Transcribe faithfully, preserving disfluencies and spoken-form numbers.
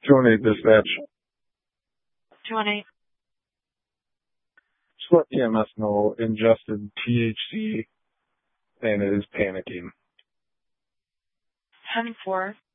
two one eight dispatch. two one eight. Just let P M S know ingested T H C and it is panicking. ten four.